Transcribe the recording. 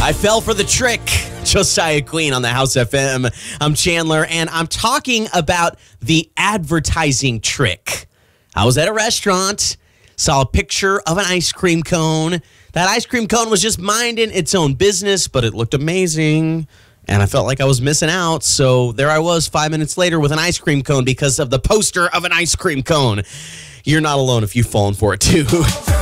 I fell for the trick. Josiah Queen on the House FM. I'm Chandler, and I'm talking about the advertising trick. I was at a restaurant, saw a picture of an ice cream cone. That ice cream cone was just minding its own business, but it looked amazing, and I felt like I was missing out. So there I was 5 minutes later with an ice cream cone because of the poster of an ice cream cone. You're not alone if you've fallen for it, too.